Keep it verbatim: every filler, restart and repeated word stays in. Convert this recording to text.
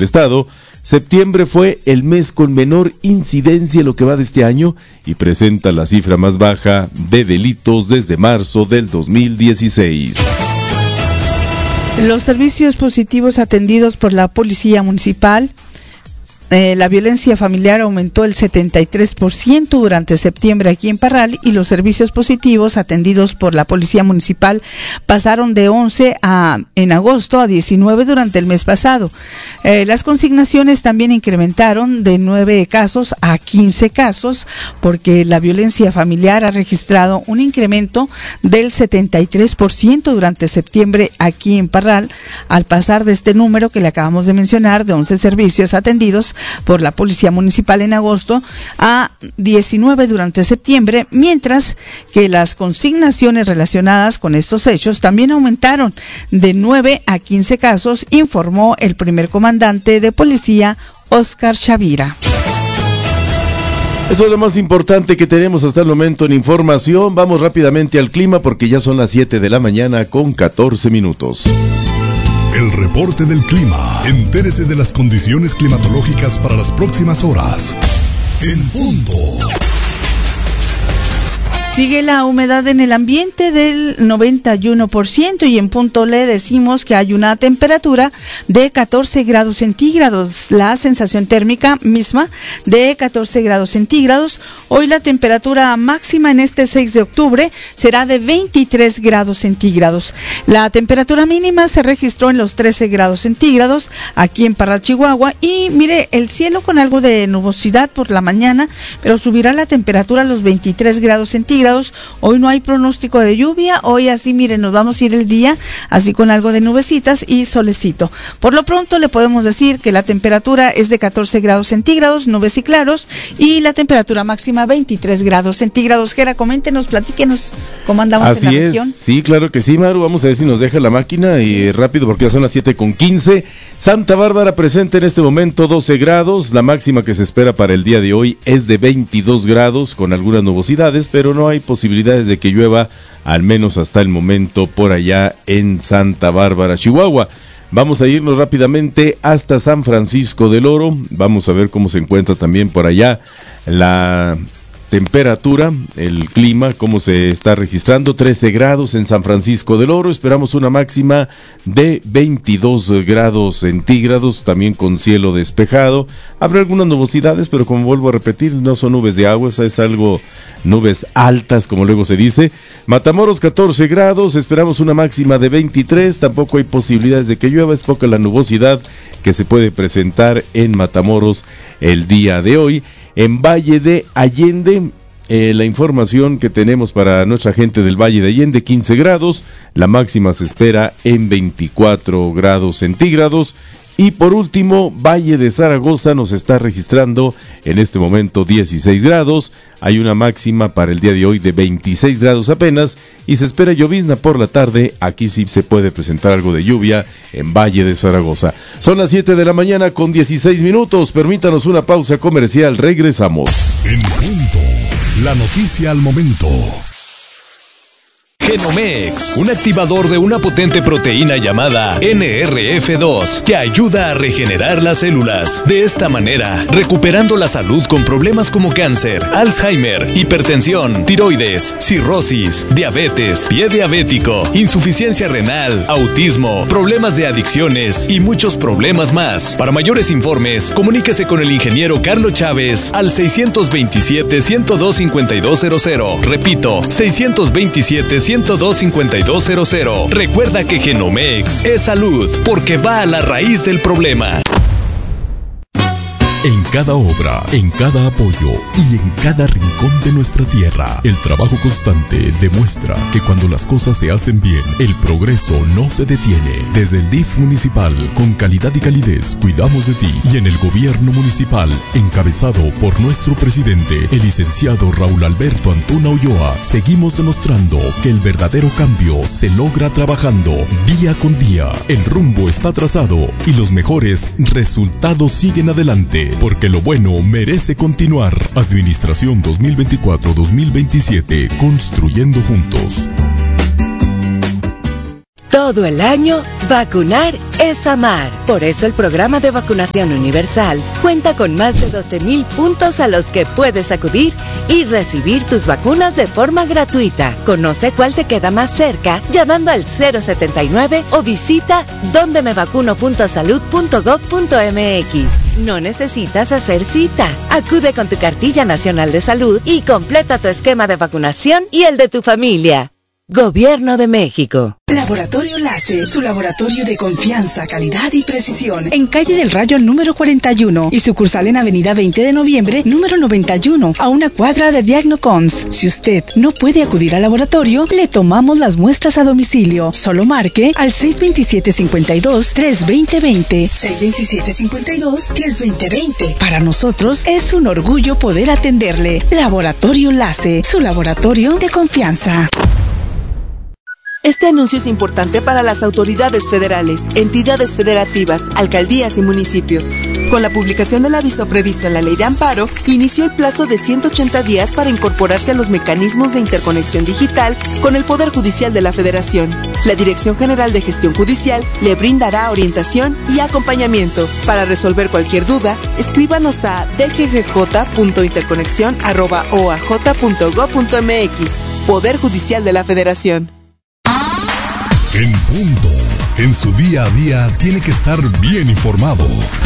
del estado, septiembre fue el mes con menor incidencia en lo que va de este año y presenta la cifra más baja de delitos desde marzo del dos mil dieciséis. Los servicios positivos atendidos por la Policía Municipal. Eh, la violencia familiar aumentó el setenta y tres por ciento durante septiembre aquí en Parral y los servicios positivos atendidos por la Policía Municipal pasaron de once a, en agosto a diecinueve durante el mes pasado. Eh, las consignaciones también incrementaron de nueve casos a quince casos porque la violencia familiar ha registrado un incremento del setenta y tres por ciento durante septiembre aquí en Parral, al pasar de este número que le acabamos de mencionar de once servicios atendidos por la Policía Municipal en agosto a diecinueve durante septiembre, mientras que las consignaciones relacionadas con estos hechos también aumentaron de nueve a quince casos, informó el primer comandante de policía, Óscar Chavira. Eso es lo más importante que tenemos hasta el momento en información. Vamos rápidamente al clima porque ya son las siete de la mañana con catorce minutos. El reporte del clima. Entérese de las condiciones climatológicas para las próximas horas. En punto. Sigue la humedad en el ambiente del noventa y uno por ciento y en punto le decimos que hay una temperatura de catorce grados centígrados, la sensación térmica misma de catorce grados centígrados. Hoy la temperatura máxima en este seis de octubre será de veintitrés grados centígrados. La temperatura mínima se registró en los trece grados centígrados aquí en Parral, Chihuahua, y mire, el cielo con algo de nubosidad por la mañana, pero subirá la temperatura a los veintitrés grados centígrados. Hoy no hay pronóstico de lluvia, hoy así, miren, nos vamos a ir el día así con algo de nubecitas y solecito. Por lo pronto le podemos decir que la temperatura es de catorce grados centígrados, nubes y claros, y la temperatura máxima veintitrés grados centígrados. Gera, coméntenos, platíquenos cómo andamos así en la es, región. Sí, claro que sí, Maru, vamos a ver si nos deja la máquina sí. Y rápido porque ya son las siete con quince. Santa Bárbara presenta en este momento doce grados, la máxima que se espera para el día de hoy es de veintidós grados con algunas nubosidades, pero no hay posibilidades de que llueva, al menos hasta el momento, por allá en Santa Bárbara, Chihuahua. Vamos a irnos rápidamente hasta San Francisco del Oro, vamos a ver cómo se encuentra también por allá la temperatura, el clima, cómo se está registrando. Trece grados en San Francisco del Oro, esperamos una máxima de veintidós grados centígrados, también con cielo despejado. Habrá algunas nubosidades, pero como vuelvo a repetir, no son nubes de agua, es algo, nubes altas, como luego se dice. Matamoros, catorce grados, esperamos una máxima de veintitrés, tampoco hay posibilidades de que llueva, es poca la nubosidad que se puede presentar en Matamoros el día de hoy. En Valle de Allende, eh, la información que tenemos para nuestra gente del Valle de Allende, quince grados, la máxima se espera en veinticuatro grados centígrados. Y por último, Valle de Zaragoza nos está registrando en este momento dieciséis grados, hay una máxima para el día de hoy de veintiséis grados apenas y se espera llovizna por la tarde. Aquí sí se puede presentar algo de lluvia en Valle de Zaragoza. Son las siete de la mañana con dieciséis minutos, permítanos una pausa comercial, regresamos. En punto, la noticia al momento. Genomex, un activador de una potente proteína llamada N R F dos que ayuda a regenerar las células. De esta manera, recuperando la salud con problemas como cáncer, Alzheimer, hipertensión, tiroides, cirrosis, diabetes, pie diabético, insuficiencia renal, autismo, problemas de adicciones y muchos problemas más. Para mayores informes, comuníquese con el ingeniero Carlos Chávez al seis dos siete, uno dos cinco dos cero cero. Repito, seis dos siete, uno dos cinco dos cero cero. Recuerda que Genomex es salud porque va a la raíz del problema. En cada obra, en cada apoyo y en cada rincón de nuestra tierra, el trabajo constante demuestra que cuando las cosas se hacen bien, el progreso no se detiene. Desde el D I F municipal, con calidad y calidez, cuidamos de ti. Y en el gobierno municipal, encabezado por nuestro presidente, el licenciado Raúl Alberto Antuna Ulloa, seguimos demostrando que el verdadero cambio se logra trabajando día con día. El rumbo está trazado y los mejores resultados siguen adelante. Porque lo bueno merece continuar. Administración dos mil veinticuatro dos mil veintisiete, construyendo juntos. Todo el año, vacunar es amar. Por eso el programa de vacunación universal cuenta con más de doce mil puntos a los que puedes acudir y recibir tus vacunas de forma gratuita. Conoce cuál te queda más cerca llamando al cero setenta y nueve o visita donde me vacuno punto salud punto gob punto mx. No necesitas hacer cita. Acude con tu cartilla nacional de salud y completa tu esquema de vacunación y el de tu familia. Gobierno de México. Laboratorio LASE, su laboratorio de confianza, calidad y precisión. En calle del Rayo número cuarenta y uno y sucursal en avenida veinte de noviembre número noventa y uno, a una cuadra de Diagnocons. Si usted no puede acudir al laboratorio, le tomamos las muestras a domicilio. Solo marque al seis veintisiete cincuenta y dos, tres veinte veinte. seis veintisiete cincuenta y dos, tres veinte veinte. Para nosotros es un orgullo poder atenderle. Laboratorio LASE, su laboratorio de confianza. Este anuncio es importante para las autoridades federales, entidades federativas, alcaldías y municipios. Con la publicación del aviso previsto en la Ley de Amparo, inició el plazo de ciento ochenta días para incorporarse a los mecanismos de interconexión digital con el Poder Judicial de la Federación. La Dirección General de Gestión Judicial le brindará orientación y acompañamiento. Para resolver cualquier duda, escríbanos a d g g j punto interconexión arroba o a j punto gob punto m x. Poder Judicial de la Federación. En punto. En su día a día tiene que estar bien informado.